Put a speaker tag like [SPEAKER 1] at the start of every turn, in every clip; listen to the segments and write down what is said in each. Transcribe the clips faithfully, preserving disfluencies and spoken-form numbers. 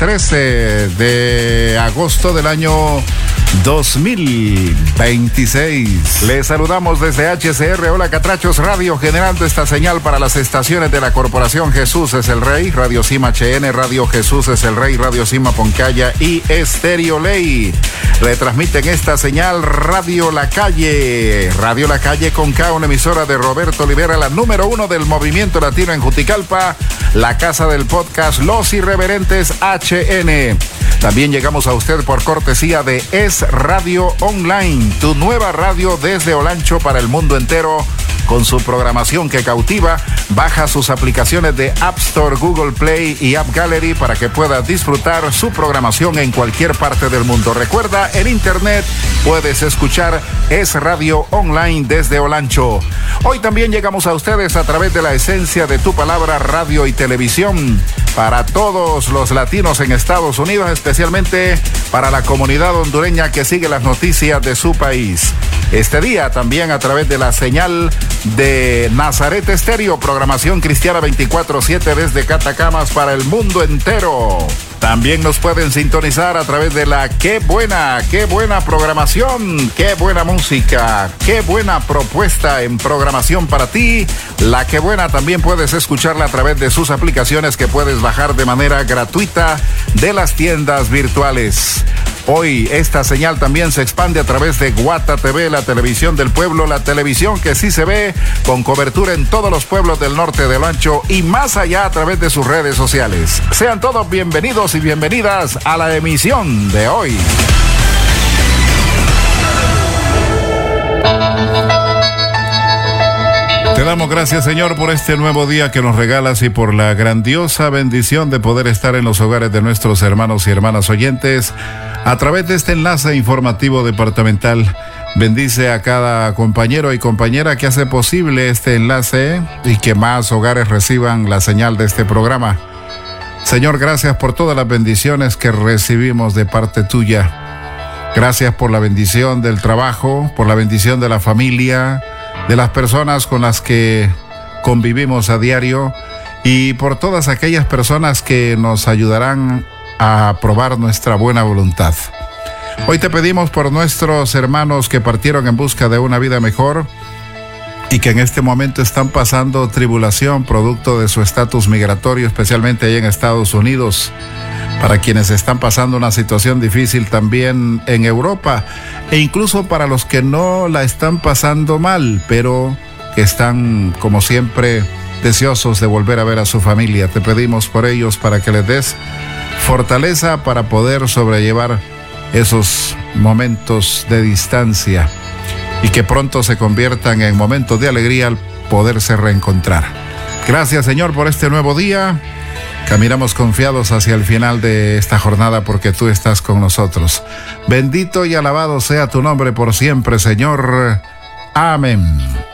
[SPEAKER 1] trece de agosto del año dos mil veintiséis. Les saludamos desde H C R Hola Catrachos Radio, generando esta señal para las estaciones de la Corporación Jesús es el Rey, Radio Cima H N, Radio Jesús es el Rey, Radio Cima Poncaya y Estéreo Ley. Retransmiten esta señal Radio La Calle, Radio La Calle con K, una emisora de Roberto Olivera, la número uno del movimiento latino en Juticalpa, la casa del podcast Los Irreverentes H N. También llegamos a usted por cortesía de Es Radio Online, tu nueva radio desde Olancho para el mundo entero, con su programación que cautiva. Baja sus aplicaciones de App Store, Google Play y App Gallery para que puedas disfrutar su programación en cualquier parte del mundo. Recuerda, en internet puedes escuchar Es Radio Online desde Olancho. Hoy también llegamos a ustedes a través de la esencia de tu palabra, radio y televisión, para todos los latinos en Estados Unidos, especialmente para la comunidad hondureña que sigue las noticias de su país. Este día también a través de la señal de Nazaret Estéreo, programación cristiana veinticuatro siete desde Catacamas para el mundo entero. También nos pueden sintonizar a través de la Qué Buena, qué buena programación, qué buena música, qué buena propuesta en programación para ti. La Qué Buena también puedes escucharla a través de sus aplicaciones que puedes bajar de manera gratuita de las tiendas virtuales. Hoy esta señal también se expande a través de Guata T V, la televisión del pueblo, la televisión que sí se ve, con cobertura en todos los pueblos del norte del Olancho y más allá a través de sus redes sociales. Sean todos bienvenidos y bienvenidas a la emisión de hoy. Te damos gracias, Señor, por este nuevo día que nos regalas y por la grandiosa bendición de poder estar en los hogares de nuestros hermanos y hermanas oyentes a través de este enlace informativo departamental. Bendice a cada compañero y compañera que hace posible este enlace y que más hogares reciban la señal de este programa. Señor, gracias por todas las bendiciones que recibimos de parte tuya. Gracias por la bendición del trabajo, por la bendición de la familia, de las personas con las que convivimos a diario y por todas aquellas personas que nos ayudarán a probar nuestra buena voluntad. Hoy te pedimos por nuestros hermanos que partieron en busca de una vida mejor y que en este momento están pasando tribulación producto de su estatus migratorio, especialmente ahí en Estados Unidos. Para quienes están pasando una situación difícil también en Europa, e incluso para los que no la están pasando mal, pero que están, como siempre, deseosos de volver a ver a su familia. Te pedimos por ellos para que les des fortaleza para poder sobrellevar esos momentos de distancia y que pronto se conviertan en momentos de alegría al poderse reencontrar. Gracias, Señor, por este nuevo día. Caminamos confiados hacia el final de esta jornada porque tú estás con nosotros. Bendito y alabado sea tu nombre por siempre, Señor. Amén.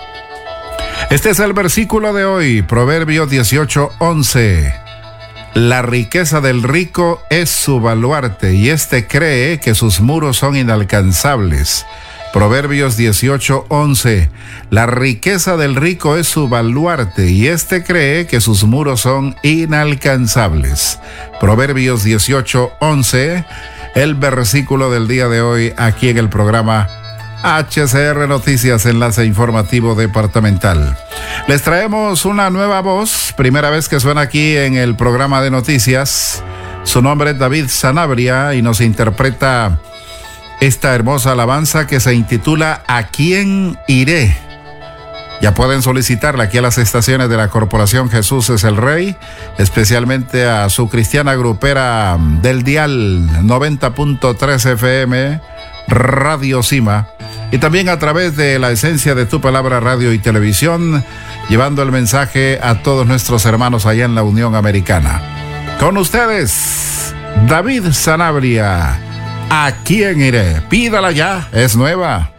[SPEAKER 1] Este es el versículo de hoy, Proverbios dieciocho once. La riqueza del rico es su baluarte y éste cree que sus muros son inalcanzables. Proverbios dieciocho once. La riqueza del rico es su baluarte y éste cree que sus muros son inalcanzables. Proverbios dieciocho once, el versículo del día de hoy aquí en el programa H C R Noticias, enlace informativo departamental. Les traemos una nueva voz, primera vez que suena aquí en el programa de noticias. Su nombre es David Sanabria y nos interpreta esta hermosa alabanza que se intitula ¿A quién iré? Ya pueden solicitarla aquí a las estaciones de la Corporación Jesús es el Rey, especialmente a su cristiana grupera del dial noventa punto tres F M, Radio Cima, y también a través de la esencia de tu palabra, radio y televisión, llevando el mensaje a todos nuestros hermanos allá en la Unión Americana. Con ustedes, David Sanabria. ¿A quién iré? Pídala ya, es nueva.